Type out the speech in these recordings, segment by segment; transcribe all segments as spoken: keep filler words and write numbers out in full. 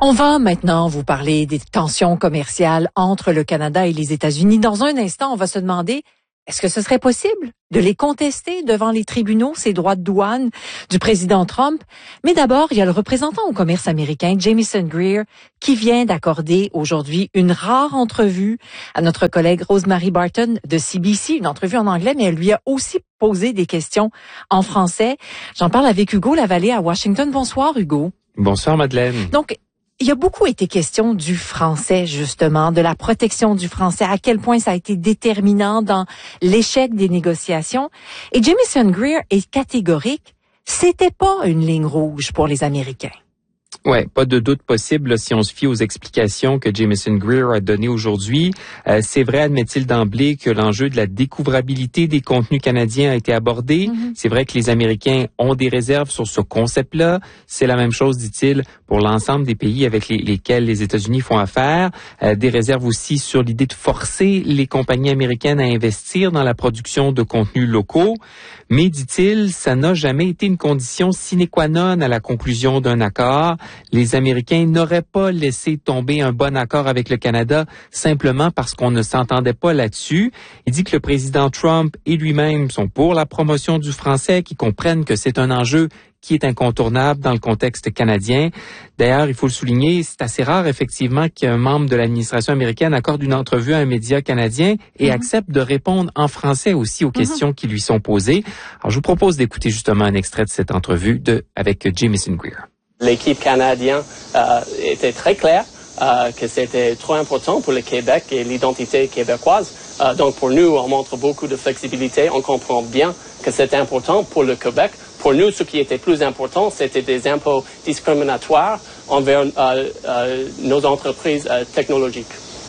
On va maintenant vous parler des tensions commerciales entre le Canada et les États-Unis. Dans un instant, on va se demander, est-ce que ce serait possible de les contester devant les tribunaux, ces droits de douane du président Trump? Mais d'abord, il y a le représentant au commerce américain, Jamieson Greer, qui vient d'accorder aujourd'hui une rare entrevue à notre collègue Rosemary Barton de C B C, une entrevue en anglais, mais elle lui a aussi posé des questions en français. J'en parle avec Hugo Lavallée à Washington. Bonsoir, Hugo. Bonsoir, Madeleine. Donc, il y a beaucoup été question du français, justement, de la protection du français, à quel point ça a été déterminant dans l'échec des négociations. Et Jamieson Greer est catégorique, c'était pas une ligne rouge pour les Américains. Ouais, pas de doute possible là, si on se fie aux explications que Jamieson Greer a données aujourd'hui. Euh, c'est vrai, admet-il d'emblée, que l'enjeu de la découvrabilité des contenus canadiens a été abordé. Mm-hmm. C'est vrai que les Américains ont des réserves sur ce concept-là. C'est la même chose, dit-il, pour l'ensemble des pays avec les, lesquels les États-Unis font affaire. Euh, des réserves aussi sur l'idée de forcer les compagnies américaines à investir dans la production de contenus locaux. Mais, dit-il, ça n'a jamais été une condition sine qua non à la conclusion d'un accord. Les Américains n'auraient pas laissé tomber un bon accord avec le Canada simplement parce qu'on ne s'entendait pas là-dessus. Il dit que le président Trump et lui-même sont pour la promotion du français, qui comprennent que c'est un enjeu qui est incontournable dans le contexte canadien. D'ailleurs, il faut le souligner, c'est assez rare effectivement qu'un membre de l'administration américaine accorde une entrevue à un média canadien et mm-hmm. accepte de répondre en français aussi aux mm-hmm. questions qui lui sont posées. Alors, je vous propose d'écouter justement un extrait de cette entrevue de avec Jamieson Greer. L'équipe canadienne euh, était très claire euh, que c'était trop important pour le Québec et l'identité québécoise. Euh, donc pour nous, on montre beaucoup de flexibilité. On comprend bien que c'est important pour le Québec. Pour nous, ce qui était plus important, c'était des impôts discriminatoires envers euh, euh, nos entreprises euh, technologiques.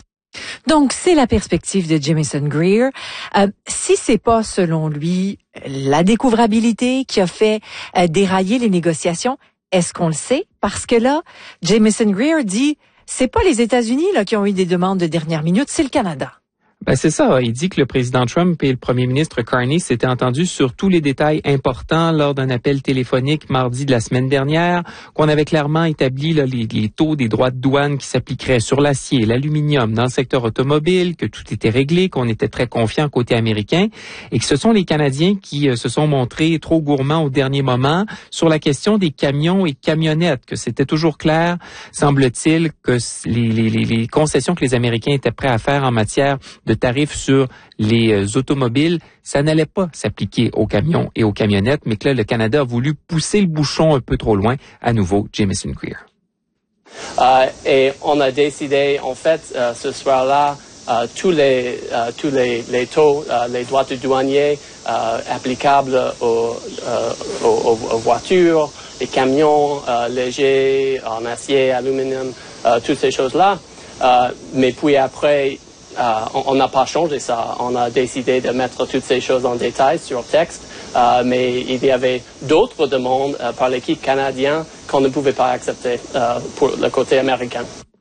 Donc, c'est la perspective de Jamieson Greer. Euh, si c'est pas, selon lui, la découvrabilité qui a fait euh, dérailler les négociations, est-ce qu'on le sait? Parce que là, Jamieson Greer dit, c'est pas les États-Unis là qui ont eu des demandes de dernière minute, c'est le Canada. Ben c'est ça. Il dit que le président Trump et le premier ministre Carney s'étaient entendus sur tous les détails importants lors d'un appel téléphonique mardi de la semaine dernière, qu'on avait clairement établi là, les, les taux des droits de douane qui s'appliqueraient sur l'acier, l'aluminium, dans le secteur automobile, que tout était réglé, qu'on était très confiant côté américain, et que ce sont les Canadiens qui euh, se sont montrés trop gourmands au dernier moment sur la question des camions et camionnettes, que c'était toujours clair, semble-t-il, que les, les, les concessions que les Américains étaient prêts à faire en matière de tarifs sur les euh, automobiles, ça n'allait pas s'appliquer aux camions et aux camionnettes, mais que là, le Canada a voulu pousser le bouchon un peu trop loin. À nouveau, Jamieson Greer. Euh, et on a décidé, en fait, euh, ce soir-là, euh, tous les euh, tous les, les taux, euh, les droits de douanier euh, applicables aux, euh, aux, aux voitures, les camions euh, légers, en acier, aluminium, euh, toutes ces choses-là. Euh, mais puis après, Euh, on n'a pas changé ça. On a décidé de mettre toutes ces choses en détail sur texte, euh, mais il y avait d'autres demandes euh, par l'équipe canadienne qu'on ne pouvait pas accepter euh, pour le côté américain.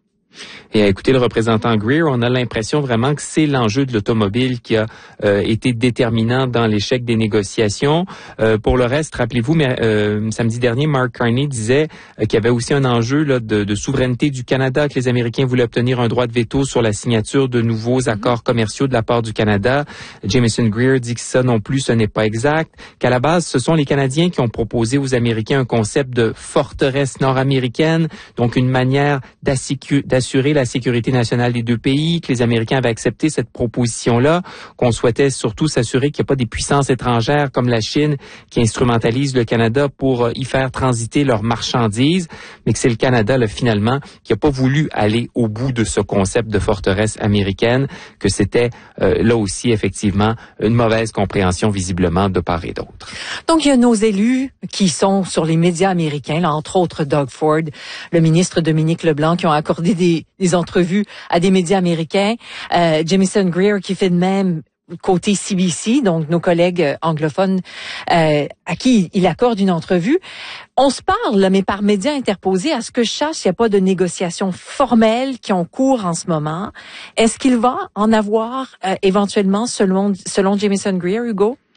Et à écouter le représentant Greer, on a l'impression vraiment que c'est l'enjeu de l'automobile qui a euh, été déterminant dans l'échec des négociations. Euh, pour le reste, rappelez-vous, mais, euh, samedi dernier, Mark Carney disait euh, qu'il y avait aussi un enjeu là, de, de souveraineté du Canada, que les Américains voulaient obtenir un droit de veto sur la signature de nouveaux accords commerciaux de la part du Canada. Jamieson Greer dit que ça non plus, ce n'est pas exact, qu'à la base, ce sont les Canadiens qui ont proposé aux Américains un concept de forteresse nord-américaine, donc une manière d'assurer la sécurité nationale des deux pays, que les Américains avaient accepté cette proposition-là, qu'on souhaitait surtout s'assurer qu'il n'y a pas des puissances étrangères comme la Chine qui instrumentalisent le Canada pour y faire transiter leurs marchandises, mais que c'est le Canada, là, finalement, qui n'a pas voulu aller au bout de ce concept de forteresse américaine, que c'était euh, là aussi, effectivement, une mauvaise compréhension, visiblement, de part et d'autre. Donc, il y a nos élus qui sont sur les médias américains, là, entre autres Doug Ford, le ministre Dominique Leblanc, qui ont accordé des, des entrevues à des médias américains. Euh, Jamieson Greer qui fait de même côté C B C, donc nos collègues anglophones euh, à qui il accorde une entrevue. On se parle, mais par médias interposés. À ce que je sache, il n'y a pas de négociations formelles qui ont cours en ce moment. Est-ce qu'il va en avoir euh, éventuellement selon selon Jamieson Greer, Hugo?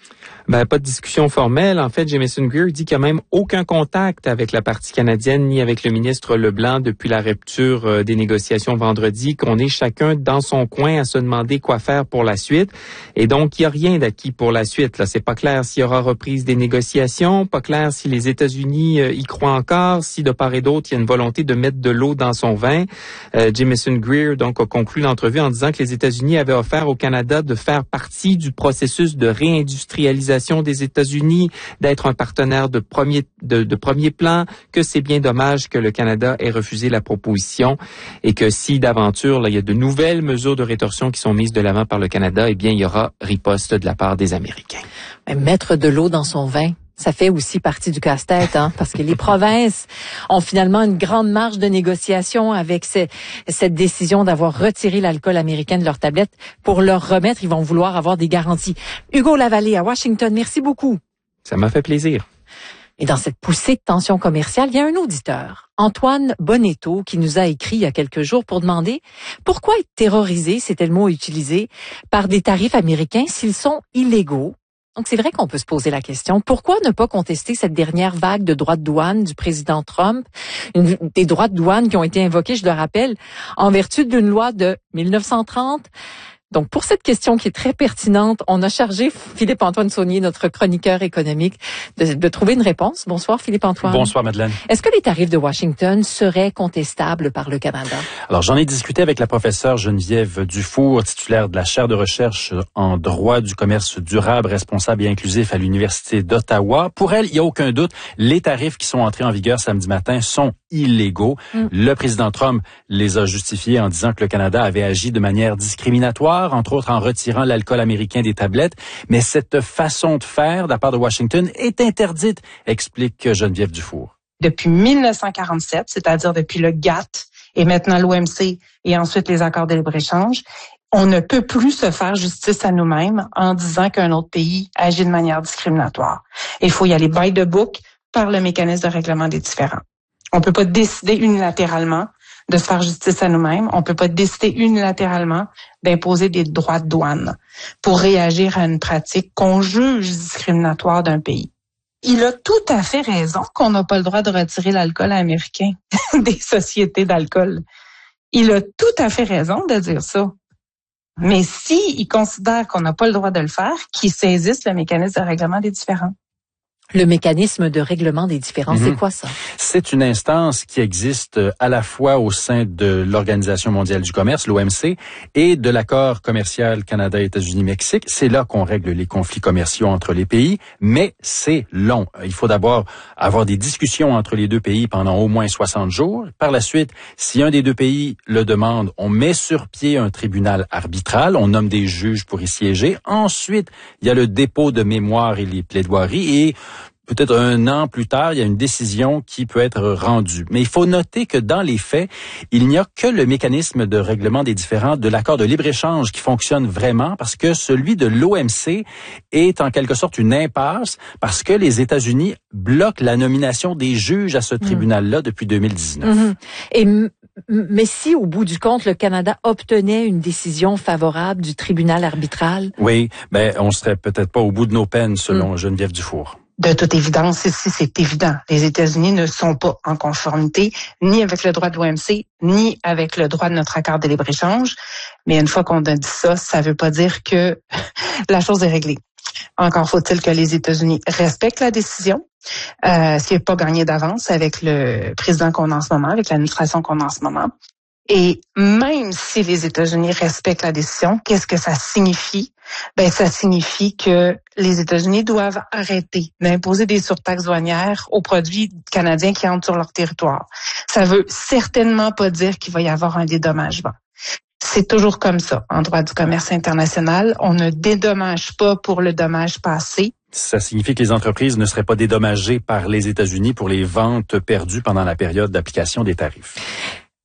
Ben, pas de discussion formelle. En fait, Jamieson Greer dit qu'il n'y a même aucun contact avec la partie canadienne ni avec le ministre Leblanc depuis la rupture des négociations vendredi, qu'on est chacun dans son coin à se demander quoi faire pour la suite. Et donc, il n'y a rien d'acquis pour la suite. Là, c'est pas clair s'il y aura reprise des négociations, pas clair si les États-Unis euh, y croient encore, si de part et d'autre, il y a une volonté de mettre de l'eau dans son vin. Euh, Jamieson Greer, donc, a conclu l'entrevue en disant que les États-Unis avaient offert au Canada de faire partie du processus de réindustrialisation des États-Unis, d'être un partenaire de premier de, de premier plan, que c'est bien dommage que le Canada ait refusé la proposition et que si d'aventure là, il y a de nouvelles mesures de rétorsion qui sont mises de l'avant par le Canada, eh bien il y aura riposte de la part des Américains. Mettre de l'eau dans son vin, ça fait aussi partie du casse-tête, hein, parce que les provinces ont finalement une grande marge de négociation avec ce, cette décision d'avoir retiré l'alcool américain de leur tablette. Pour leur remettre, ils vont vouloir avoir des garanties. Hugo Lavallée à Washington, merci beaucoup. Ça m'a fait plaisir. Et dans cette poussée de tension commerciale, il y a un auditeur, Antoine Bonetto, qui nous a écrit il y a quelques jours pour demander pourquoi être terrorisé, c'était le mot utilisé, par des tarifs américains s'ils sont illégaux. Donc, c'est vrai qu'on peut se poser la question, pourquoi ne pas contester cette dernière vague de droits de douane du président Trump, une, des droits de douane qui ont été invoqués, je le rappelle, en vertu d'une loi de mille neuf cent trente. Donc, pour cette question qui est très pertinente, on a chargé Philippe-Antoine Saunier, notre chroniqueur économique, de, de trouver une réponse. Bonsoir, Philippe-Antoine. Bonsoir, Madeleine. Est-ce que les tarifs de Washington seraient contestables par le Canada? Alors, j'en ai discuté avec la professeure Geneviève Dufour, titulaire de la chaire de recherche en droit du commerce durable, responsable et inclusif à l'Université d'Ottawa. Pour elle, il n'y a aucun doute, les tarifs qui sont entrés en vigueur samedi matin sont illégaux. Mm. Le président Trump les a justifiés en disant que le Canada avait agi de manière discriminatoire, entre autres en retirant l'alcool américain des tablettes. Mais cette façon de faire de la part de Washington est interdite, explique Geneviève Dufour. Depuis mille neuf cent quarante-sept, c'est-à-dire depuis le G A T T et maintenant l'O M C et ensuite les accords de libre-échange, on ne peut plus se faire justice à nous-mêmes en disant qu'un autre pays agit de manière discriminatoire. Il faut y aller by the book par le mécanisme de règlement des différends. On peut pas décider unilatéralement de se faire justice à nous-mêmes. On peut pas décider unilatéralement d'imposer des droits de douane pour réagir à une pratique qu'on juge discriminatoire d'un pays. Il a tout à fait raison qu'on n'a pas le droit de retirer l'alcool américain des sociétés d'alcool. Il a tout à fait raison de dire ça. Mais si il considère qu'on n'a pas le droit de le faire, qu'il saisisse le mécanisme de règlement des différends. Le mécanisme de règlement des différends, mm-hmm. C'est quoi ça? C'est une instance qui existe à la fois au sein de l'Organisation mondiale du commerce, l'O M C, et de l'accord commercial Canada-États-Unis-Mexique. C'est là qu'on règle les conflits commerciaux entre les pays, mais c'est long. Il faut d'abord avoir des discussions entre les deux pays pendant au moins soixante jours. Par la suite, si un des deux pays le demande, on met sur pied un tribunal arbitral, on nomme des juges pour y siéger. Ensuite, il y a le dépôt de mémoire et les plaidoiries et peut-être un an plus tard, il y a une décision qui peut être rendue. Mais il faut noter que dans les faits, il n'y a que le mécanisme de règlement des différends de l'accord de libre-échange qui fonctionne vraiment parce que celui de l'O M C est en quelque sorte une impasse parce que les États-Unis bloquent la nomination des juges à ce tribunal-là depuis deux mille dix-neuf. Mmh. Et mais si, au bout du compte, le Canada obtenait une décision favorable du tribunal arbitral? Oui, ben on serait peut-être pas au bout de nos peines, selon mmh. Geneviève Dufour. De toute évidence, ici, c'est évident. Les États-Unis ne sont pas en conformité ni avec le droit de l'O M C, ni avec le droit de notre accord de libre-échange. Mais une fois qu'on a dit ça, ça veut pas dire que la chose est réglée. Encore faut-il que les États-Unis respectent la décision, euh, ce qui n'est pas gagné d'avance avec le président qu'on a en ce moment, avec l'administration qu'on a en ce moment. Et même si les États-Unis respectent la décision, qu'est-ce que ça signifie? Ben, ça signifie que les États-Unis doivent arrêter d'imposer des surtaxes douanières aux produits canadiens qui entrent sur leur territoire. Ça veut certainement pas dire qu'il va y avoir un dédommagement. C'est toujours comme ça. En droit du commerce international, on ne dédommage pas pour le dommage passé. Ça signifie que les entreprises ne seraient pas dédommagées par les États-Unis pour les ventes perdues pendant la période d'application des tarifs.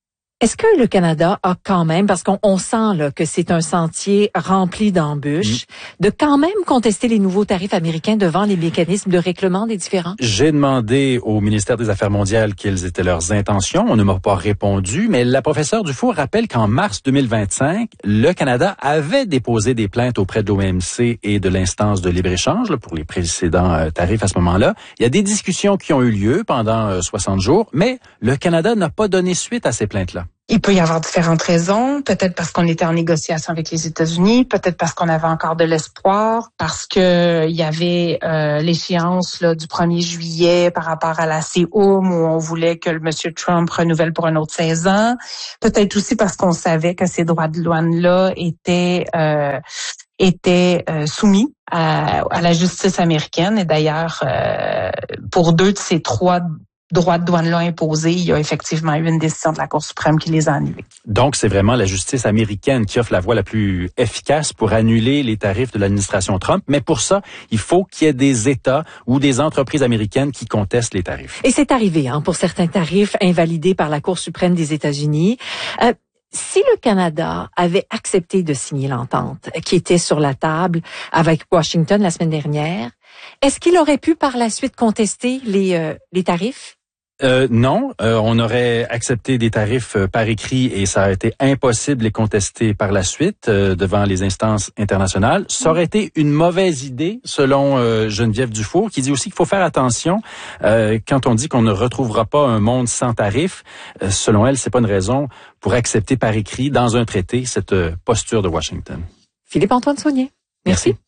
Est-ce que le Canada a quand même, parce qu'on on sent là, que c'est un sentier rempli d'embûches, mmh. de quand même contester les nouveaux tarifs américains devant les mécanismes de règlement des différends? J'ai demandé au ministère des Affaires mondiales quelles étaient leurs intentions. On ne m'a pas répondu, mais la professeure Dufour rappelle qu'en mars deux mille vingt-cinq, le Canada avait déposé des plaintes auprès de l'O M C et de l'instance de libre-échange là, pour les précédents euh, tarifs à ce moment-là. Il y a des discussions qui ont eu lieu pendant euh, soixante jours, mais le Canada n'a pas donné suite à ces plaintes-là. Il peut y avoir différentes raisons, peut-être parce qu'on était en négociation avec les États-Unis, peut-être parce qu'on avait encore de l'espoir, parce que il y avait euh, l'échéance là, du premier juillet par rapport à la C O M où on voulait que le monsieur Trump renouvelle pour un autre seize ans, peut-être aussi parce qu'on savait que ces droits de douane-là étaient euh, étaient euh, soumis à, à la justice américaine. Et d'ailleurs, euh, pour deux de ces trois droits de douane-là imposés, il y a effectivement eu une décision de la Cour suprême qui les a annulés. Donc, c'est vraiment la justice américaine qui offre la voie la plus efficace pour annuler les tarifs de l'administration Trump. Mais pour ça, il faut qu'il y ait des États ou des entreprises américaines qui contestent les tarifs. Et c'est arrivé hein, pour certains tarifs invalidés par la Cour suprême des États-Unis. Euh, Si le Canada avait accepté de signer l'entente qui était sur la table avec Washington la semaine dernière, est-ce qu'il aurait pu par la suite contester les, euh, les tarifs? Euh, non, euh, on aurait accepté des tarifs euh, par écrit et ça a été impossible de les contester par la suite euh, devant les instances internationales. Ça aurait été une mauvaise idée, selon euh, Geneviève Dufour, qui dit aussi qu'il faut faire attention euh, quand on dit qu'on ne retrouvera pas un monde sans tarifs. Euh, selon elle, c'est pas une raison pour accepter par écrit dans un traité cette euh, posture de Washington. Philippe-Antoine Saunier, merci. merci.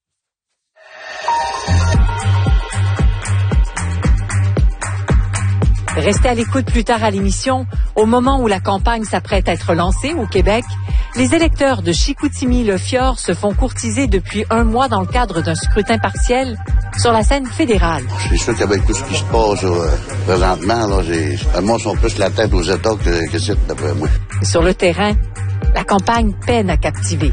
Restez à l'écoute plus tard à l'émission. Au moment où la campagne s'apprête à être lancée au Québec, les électeurs de Chicoutimi-Le Fjord se font courtiser depuis un mois dans le cadre d'un scrutin partiel sur la scène fédérale. Je suis sûr qu'avec tout ce qui se passe euh, présentement, là, j'ai, le monde sont plus la tête aux États que, que c'est, d'après moi. Sur le terrain, la campagne peine à captiver.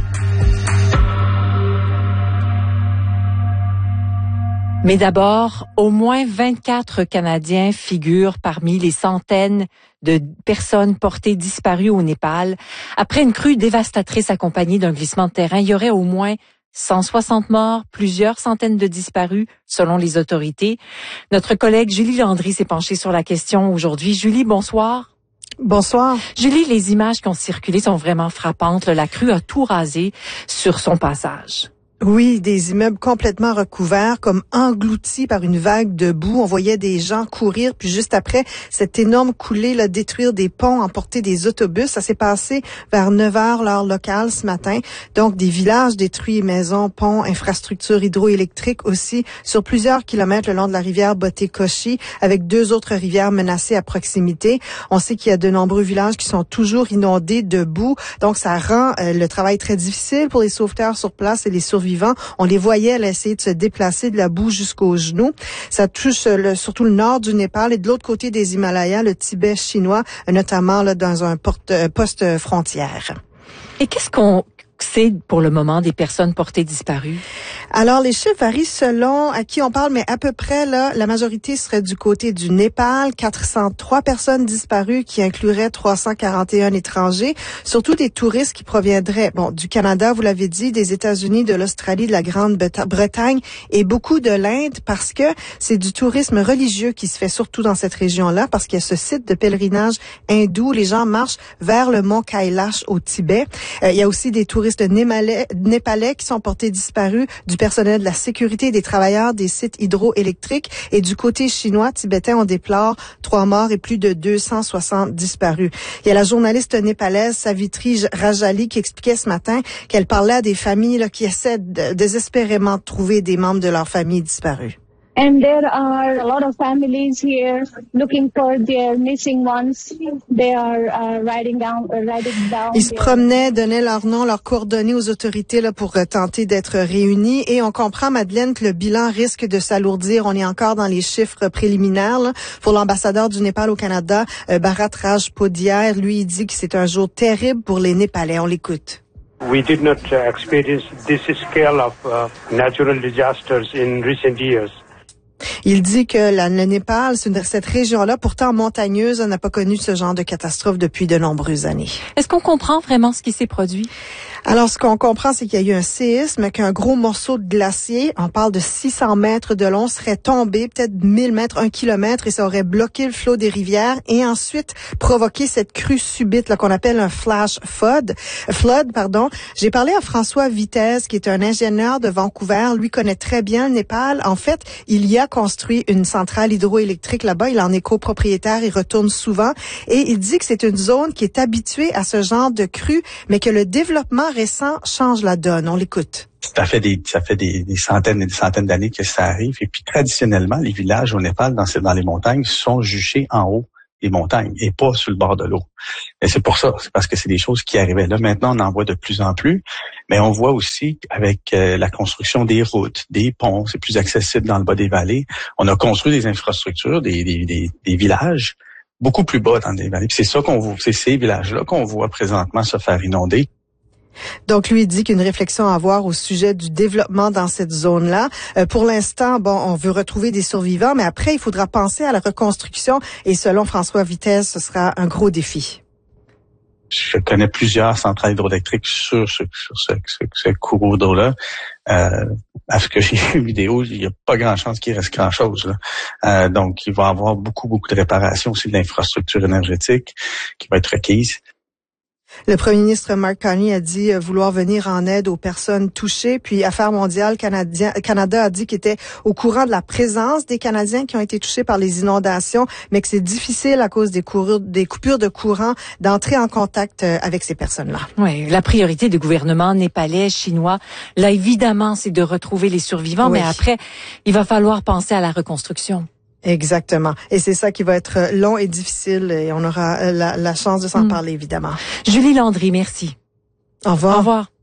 Mais d'abord, au moins vingt-quatre Canadiens figurent parmi les centaines de personnes portées disparues au Népal. Après une crue dévastatrice accompagnée d'un glissement de terrain, il y aurait au moins cent soixante morts, plusieurs centaines de disparus, selon les autorités. Notre collègue Julie Landry s'est penchée sur la question aujourd'hui. Julie, bonsoir. Bonsoir. Julie, les images qui ont circulé sont vraiment frappantes. La crue a tout rasé sur son passage. Oui, des immeubles complètement recouverts, comme engloutis par une vague de boue. On voyait des gens courir, puis juste après, cette énorme coulée, là, détruire des ponts, emporter des autobus. Ça s'est passé vers neuf heures, l'heure locale, ce matin. Donc, des villages détruits, maisons, ponts, infrastructures hydroélectriques aussi, sur plusieurs kilomètres le long de la rivière Boté-Cauchy, avec deux autres rivières menacées à proximité. On sait qu'il y a de nombreux villages qui sont toujours inondés de boue. Donc, ça rend euh, le travail très difficile pour les sauveteurs sur place et les survivants. On les voyait là, essayer de se déplacer de la boue jusqu'aux genoux. Ça touche le, surtout le nord du Népal et de l'autre côté des Himalayas, le Tibet chinois, notamment là, dans un porte, poste frontière. Et qu'est-ce qu'on sait pour le moment des personnes portées disparues? Alors, les chiffres varient selon à qui on parle, mais à peu près, là, la majorité serait du côté du Népal. quatre cent trois personnes disparues qui incluraient trois cent quarante et un étrangers, surtout des touristes qui proviendraient, bon, du Canada, vous l'avez dit, des États-Unis, de l'Australie, de la Grande-Bretagne et beaucoup de l'Inde parce que c'est du tourisme religieux qui se fait surtout dans cette région-là parce qu'il y a ce site de pèlerinage hindou. Les gens marchent vers le mont Kailash au Tibet. Euh, il y a aussi des touristes népalais, népalais qui sont portés disparus, du personnel de la sécurité, des travailleurs des sites hydroélectriques et du côté chinois, tibétain, on déplore trois morts et plus de deux cent soixante disparus. Il y a la journaliste népalaise Savitri Rajali qui expliquait ce matin qu'elle parlait à des familles là, qui essaient de, désespérément de trouver des membres de leur famille disparus. And there are a lot of families here looking for their missing ones. They are uh, writing down, uh, writing down. Ils se promenaient, donnaient leur nom, leurs coordonnées aux autorités là pour uh, tenter d'être réunis. Et on comprend, Madeleine, que le bilan risque de s'alourdir. On est encore dans les chiffres préliminaires. Là. Pour l'ambassadeur du Népal au Canada, uh, Bharat Rajpodiar, lui, il dit que c'est un jour terrible pour les Népalais. On l'écoute. We did not uh, experience this scale of uh, natural disasters in recent years. Il dit que la, le Népal, cette région-là, pourtant montagneuse, n'a pas connu ce genre de catastrophe depuis de nombreuses années. Est-ce qu'on comprend vraiment ce qui s'est produit? Alors, ce qu'on comprend, c'est qu'il y a eu un séisme, qu'un gros morceau de glacier, on parle de six cents mètres de long, serait tombé, peut-être mille mètres, un kilomètre, et ça aurait bloqué le flot des rivières, et ensuite provoqué cette crue subite là qu'on appelle un flash flood. Flood, pardon. J'ai parlé à François Vitesse, qui est un ingénieur de Vancouver. Lui connaît très bien le Népal. En fait, il y a construit une centrale hydroélectrique là-bas. Il en est copropriétaire. Il retourne souvent, et il dit que c'est une zone qui est habituée à ce genre de crue, mais que le développement récent change la donne. On l'écoute. Ça fait des, ça fait des, des centaines et des centaines d'années que ça arrive. Et puis, traditionnellement, les villages au Népal, dans, dans les montagnes, sont juchés en haut des montagnes et pas sur le bord de l'eau. Et c'est pour ça, c'est parce que c'est des choses qui arrivaient là. Maintenant, on en voit de plus en plus, mais on voit aussi avec euh, la construction des routes, des ponts, c'est plus accessible dans le bas des vallées. On a construit des infrastructures, des, des, des, des villages beaucoup plus bas dans les vallées. Puis c'est ça qu'on voit, c'est ces villages-là qu'on voit présentement se faire inonder. Donc, lui, il dit qu'une réflexion à avoir au sujet du développement dans cette zone-là. Euh, pour l'instant, bon, on veut retrouver des survivants, mais après, il faudra penser à la reconstruction. Et selon François Vitesse, ce sera un gros défi. Je connais plusieurs centrales hydroélectriques sur ce, sur ce, ce, ce cours d'eau-là. Euh, à ce que j'ai vu une vidéo, il n'y a pas grand chance qu'il reste grand-chose. Là. Euh, donc, il va y avoir beaucoup, beaucoup de réparations aussi de l'infrastructure énergétique qui va être requise. Le premier ministre Mark Carney a dit vouloir venir en aide aux personnes touchées. Puis Affaires mondiales Canadien, Canada a dit qu'il était au courant de la présence des Canadiens qui ont été touchés par les inondations, mais que c'est difficile à cause des, courures, des coupures de courant d'entrer en contact avec ces personnes-là. Oui, la priorité du gouvernement népalais, chinois, là évidemment, c'est de retrouver les survivants, oui. Mais après, il va falloir penser à la reconstruction. Exactement. Et c'est ça qui va être long et difficile et on aura la, la chance de s'en mmh. parler, évidemment. Julie Landry, merci. Au revoir. Au revoir.